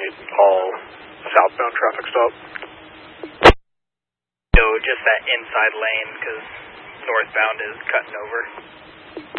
all southbound traffic stop? No, just that inside lane because northbound is cutting over.